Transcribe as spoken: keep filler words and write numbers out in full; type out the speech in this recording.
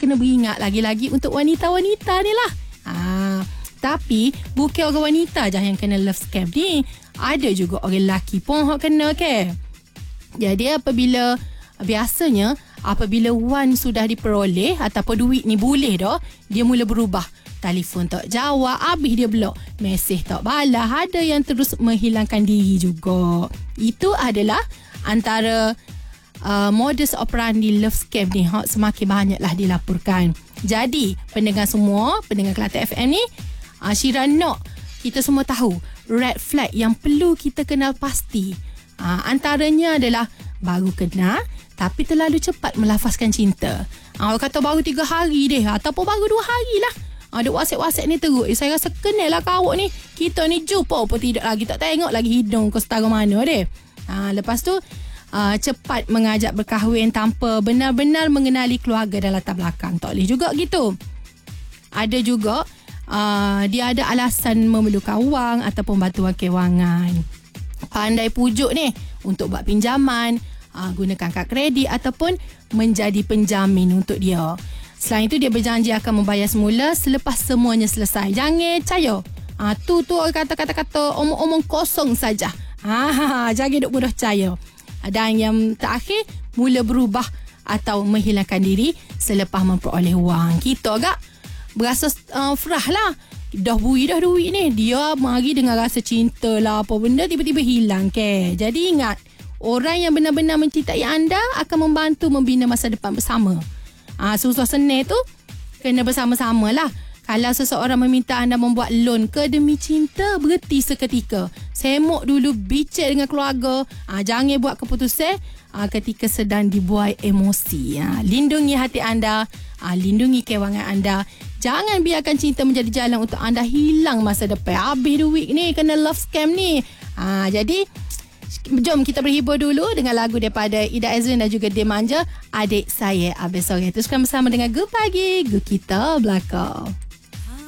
kena beringat lagi-lagi untuk wanita-wanita ni lah. Ah, tapi bukan orang wanita je yang kena love scam ni. Ada juga orang lelaki pun hok kena ke. Jadi apabila biasanya apabila wang sudah diperoleh ataupun duit ni boleh dah, dia mula berubah. Telefon tak jawab, habis dia blok. Mesej tak balas, ada yang terus menghilangkan diri juga. Itu adalah antara uh, modus operandi love scam ni ha, semakin banyaklah dilaporkan. Jadi pendengar semua, pendengar Kelantan F M ni, uh, Syira nak kita semua tahu red flag yang perlu kita kenal pasti. Uh, antaranya adalah baru kenal tapi terlalu cepat melafazkan cinta. Uh, kata baru tiga hari deh ataupun baru dua hari lah. Ada WhatsApp-WhatsApp ni teruk. Eh, saya rasa kenal lah kau ni. Kita ni jumpa pun tidak lagi. Tak tengok lagi hidung kau setara mana deh. Ha, lepas tu uh, cepat mengajak berkahwin tanpa benar-benar mengenali keluarga dan latar belakang. Tak boleh juga gitu. Ada juga uh, dia ada alasan memerlukan wang ataupun bantuan kewangan. Pandai pujuk ni untuk buat pinjaman, uh, gunakan kad kredit ataupun menjadi penjamin untuk dia. Selain itu dia berjanji akan membayar semula selepas semuanya selesai. Jangan percaya. Ha, tu tu kata-kata-kata omong-omong kosong saja. Ha, jangan duk mudah percaya. Dan yang terakhir, mula berubah atau menghilangkan diri selepas memperoleh wang. Kita agak berasa uh, frah lah. Dah bui dah duit ni. Dia mari dengan rasa cinta lah apa benda tiba-tiba hilang ke. Jadi ingat, orang yang benar-benar mencintai anda akan membantu membina masa depan bersama. Ah, susah senang tu kena bersama-sama lah. Kalau seseorang meminta anda membuat loan ke demi cinta, berhenti seketika. Semok dulu, bincang dengan keluarga. Ah, jangan buat keputusan ah, ketika sedang dibuai emosi. Ah, lindungi hati anda, ah, lindungi kewangan anda. Jangan biarkan cinta menjadi jalan untuk anda hilang masa depan. Habis duit ni kena love scam ni. Ah, jadi jom kita berhibur dulu dengan lagu daripada Ida Ezrin dan juga Dimanja, Adik Saya Abis Sore. Teruskan bersama dengan Good Pagi, Good Kita Belakang.